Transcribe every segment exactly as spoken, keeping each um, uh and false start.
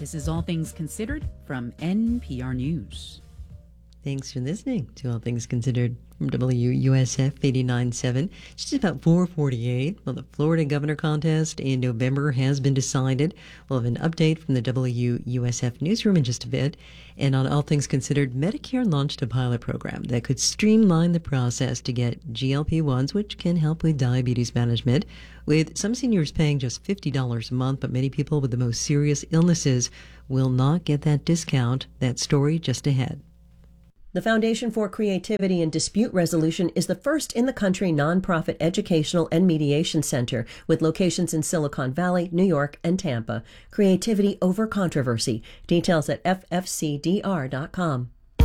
This is All Things Considered from N P R News. Thanks for listening to All Things Considered from W U S F eighty-nine point seven. It's just about four forty-eight. Well, the Florida governor contest in November has been decided. We'll have an update from the W U S F newsroom in just a bit. And on All Things Considered, Medicare launched a pilot program that could streamline the process to get G L P ones, which can help with diabetes management, with some seniors paying just fifty dollars a month, but many people with the most serious illnesses will not get that discount. That story just ahead. The Foundation for Creativity and Dispute Resolution is the first in the country nonprofit educational and mediation center with locations in Silicon Valley, New York, and Tampa. Creativity over controversy. Details at f f c d r dot com.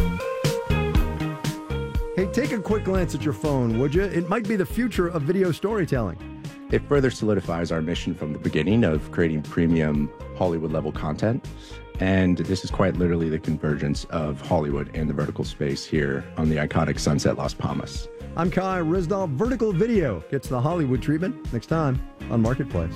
Hey, take a quick glance at your phone, would you? It might be the future of video storytelling. It further solidifies our mission from the beginning of creating premium Hollywood-level content. And this is quite literally the convergence of Hollywood and the vertical space here on the iconic Sunset Las Palmas. I'm Kai Risdall. Vertical video gets the Hollywood treatment next time on Marketplace.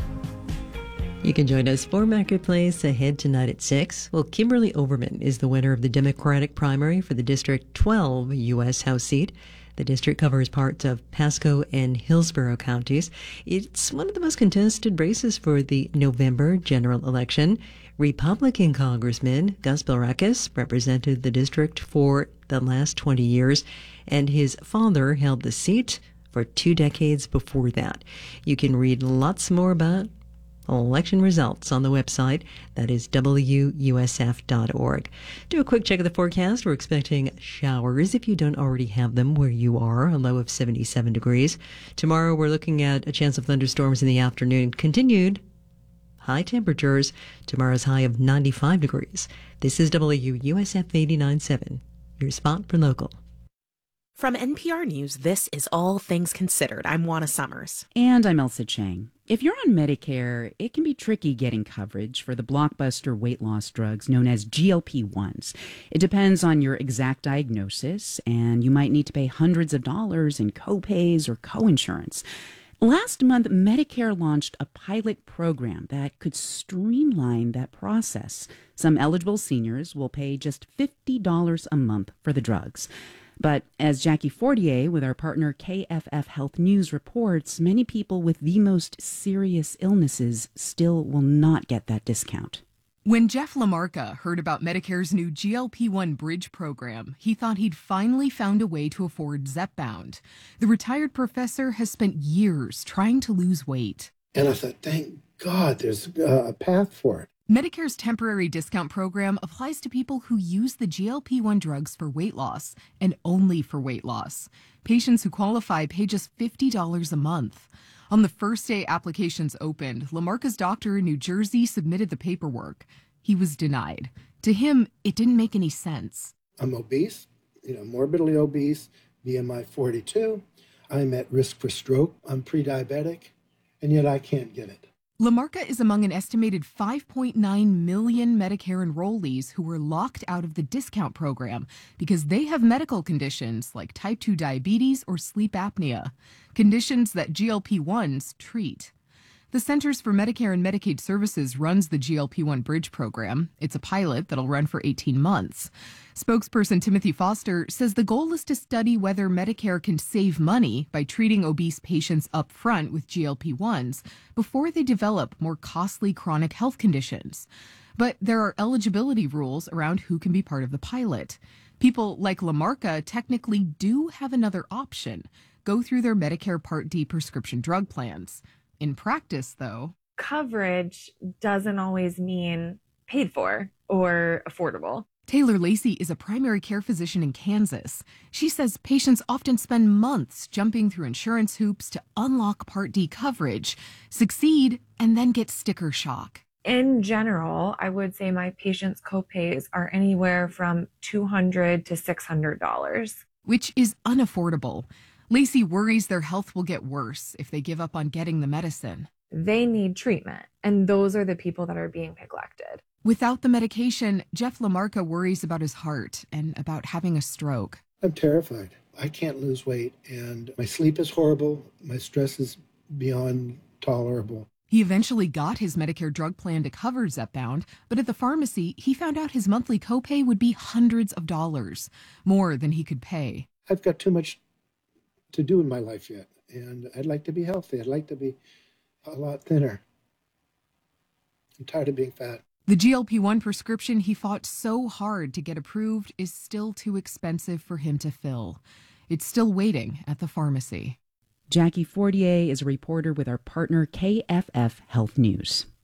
You can join us for Marketplace ahead tonight at six. Well, Kimberly Overman is the winner of the Democratic primary for the District twelve U S House seat. The district covers parts of Pasco and Hillsborough counties. It's one of the most contested races for the November general election. Republican Congressman Gus Bilrakis represented the district for the last twenty years, and his father held the seat for two decades before that. You can read lots more about election results on the website. That is w u s f dot org. Do a quick check of the forecast. We're expecting showers if you don't already have them where you are, a low of seventy-seven degrees. Tomorrow we're looking at a chance of thunderstorms in the afternoon. Continued high temperatures. Tomorrow's high of ninety-five degrees. This is W U S F eighty-nine point seven, your spot for local. From N P R News, this is All Things Considered. I'm Juana Summers. And I'm Elsa Chang. If you're on Medicare, it can be tricky getting coverage for the blockbuster weight loss drugs known as G L P ones. It depends on your exact diagnosis, and you might need to pay hundreds of dollars in copays or coinsurance. Last month, Medicare launched a pilot program that could streamline that process. Some eligible seniors will pay just fifty dollars a month for the drugs. But as Jackie Fortier with our partner K F F Health News reports, many people with the most serious illnesses still will not get that discount. When Jeff Lamarca heard about Medicare's new G L P one Bridge program, he thought he'd finally found a way to afford Zepbound. The retired professor has spent years trying to lose weight. And I thought, thank God there's a path for it. Medicare's temporary discount program applies to people who use the G L P one drugs for weight loss and only for weight loss. Patients who qualify pay just fifty dollars a month. On the first day applications opened, Lamarca's doctor in New Jersey submitted the paperwork. He was denied. To him, it didn't make any sense. I'm obese, you know, morbidly obese, B M I forty-two. I'm at risk for stroke. I'm pre-diabetic, and yet I can't get it. Lamarca is among an estimated five point nine million Medicare enrollees who were locked out of the discount program because they have medical conditions like type two diabetes or sleep apnea, conditions that G L P ones treat. The Centers for Medicare and Medicaid Services runs the G L P one Bridge program. It's a pilot that'll run for eighteen months. Spokesperson Timothy Foster says the goal is to study whether Medicare can save money by treating obese patients up front with G L P ones before they develop more costly chronic health conditions. But there are eligibility rules around who can be part of the pilot. People like Lamarca technically do have another option: go through their Medicare Part D prescription drug plans. In practice, though, coverage doesn't always mean paid for or affordable. Taylor Lacey is a primary care physician in Kansas. She says patients often spend months jumping through insurance hoops to unlock Part D coverage, succeed, and then get sticker shock. In general, I would say my patients' copays are anywhere from two hundred dollars to six hundred dollars. Which is unaffordable. Lacey worries their health will get worse if they give up on getting the medicine. They need treatment, and those are the people that are being neglected. Without the medication, Jeff Lamarca worries about his heart and about having a stroke. I'm terrified. I can't lose weight, and my sleep is horrible. My stress is beyond tolerable. He eventually got his Medicare drug plan to cover Zepbound, but at the pharmacy, he found out his monthly copay would be hundreds of dollars, more than he could pay. I've got too much to do in my life yet, and I'd like to be healthy. I'd like to be a lot thinner. I'm tired of being fat. The G L P one prescription he fought so hard to get approved is still too expensive for him to fill. It's still waiting at the pharmacy. Jackie Fortier is a reporter with our partner K F F Health News.